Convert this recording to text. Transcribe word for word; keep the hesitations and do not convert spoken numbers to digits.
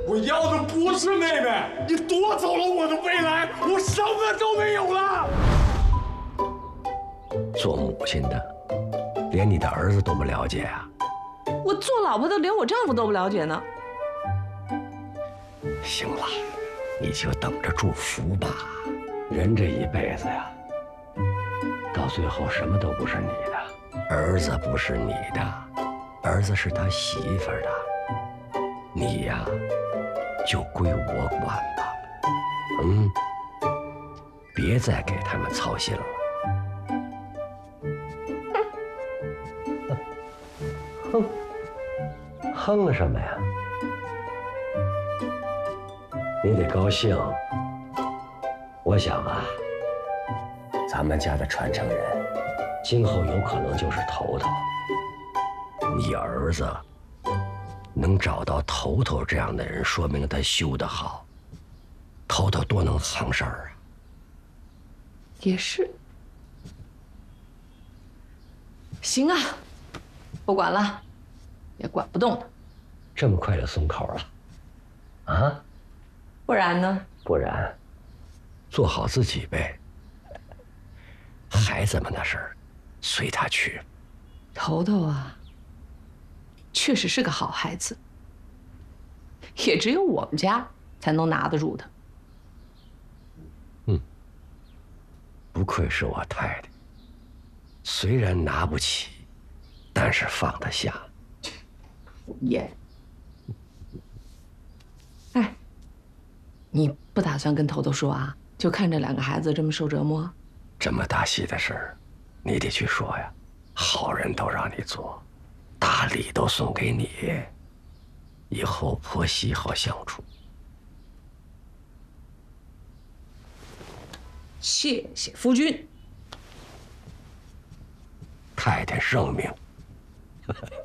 我要的不是妹妹，你夺走了我的未来，我什么都没有了。 做母亲的，连你的儿子都不了解啊？ 我做老婆的连我丈夫都不了解呢。 行了，你就等着祝福吧。人这一辈子呀，到最后什么都不是你的，儿子不是你的，儿子是他媳妇儿的，你呀就归我管吧。嗯，别再给他们操心了。哼，哼了什么呀？你得高兴。我想啊，咱们家的传承人，今后有可能就是头头。你儿子能找到头头这样的人，说明他修得好。头头多能行事儿啊！ 也是。行啊，不管了，也管不动他。 这么快就松口了？啊？ 不然呢？ 不然，做好自己呗。孩子们的事儿，随他去。 头头啊，确实是个好孩子，也只有我们家才能拿得住他。 嗯，不愧是我太太，虽然拿不起，但是放得下。 敷衍。哎，你不打算跟头头说啊？就看这两个孩子这么受折磨？ 这么大喜的事儿，你得去说呀。好人都让你做，大礼都送给你，以后婆媳好相处。 谢谢夫君。 太太圣明。